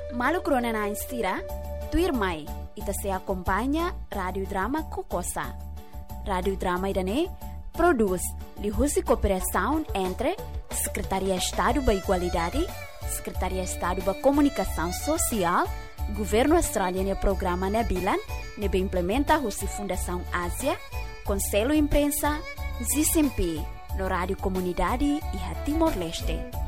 Malu krona na instira, tuir mai, ita se acompanha Radio Drama Kokosa. Radio Drama idane produz lihusi cooperação entre Secretaria Estado da Igualdade, Secretaria Estado da Comunicação Social, Governo Australiano e Programa Nabilan, nebe implementa a Fundação Ásia, Conselho Imprensa, ZCMP, no Rádio Comunidade e Timor-Leste.